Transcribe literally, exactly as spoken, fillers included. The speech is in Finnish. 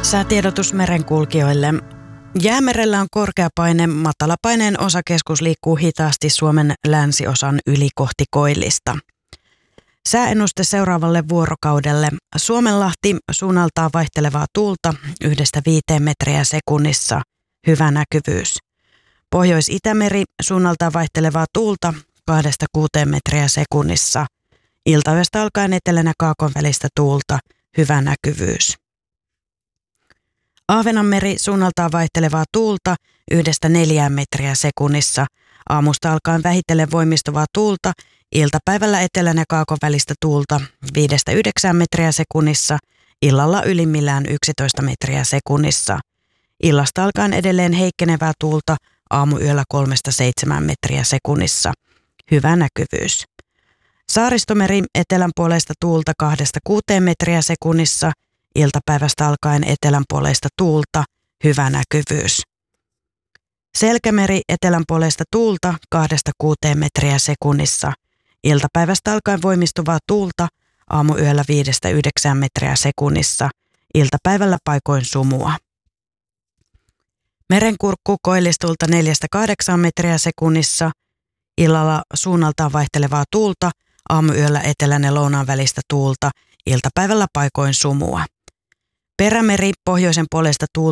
Säätiedotus merenkulkijoille. Jäämerellä on korkea paine, matalapaineen osakeskus liikkuu hitaasti Suomen länsiosan yli kohti koillista. Sääennuste seuraavalle vuorokaudelle. Suomenlahti, suunnaltaan vaihtelevaa tuulta yhdestä viiteen metriä sekunnissa. Hyvä näkyvyys. Pohjois-Itämeri, suunnaltaan vaihtelevaa tuulta kahdesta kuuteen metriä sekunnissa. Iltayöstä alkaen etelän ja kaakon välistä tuulta. Hyvä näkyvyys. Ahvenanmeri, suunnaltaan vaihtelevaa tuulta yhdestä neljään metriä sekunnissa. Aamusta alkaen vähitellen voimistuvaa tuulta, iltapäivällä etelän ja kaakon välistä tuulta viidestä yhdeksään metriä sekunnissa, illalla ylimmillään yksitoista metriä sekunnissa. Illasta alkaen edelleen heikkenevää tuulta, aamuyöllä kolmesta seitsemään metriä sekunnissa. Hyvä näkyvyys. Saaristomeri, etelän puoleista tuulta kahdesta kuuteen metriä sekunnissa, iltapäivästä alkaen etelänpuoleista tuulta, hyvä näkyvyys. Selkämeri, etelänpuoleista tuulta kahdesta kuuteen metriä sekunnissa. Iltapäivästä alkaen voimistuvaa tuulta, aamuyöllä viidestä yhdeksään metriä sekunnissa. Iltapäivällä paikoin sumua. Merenkurkku, koillistulta neljästä kahdeksaan metriä sekunnissa. Illalla suunnaltaan vaihtelevaa tuulta, aamuyöllä etelän ja lounaan välistä tuulta. Iltapäivällä paikoin sumua. Perämeri, pohjoisen puolesta tuulta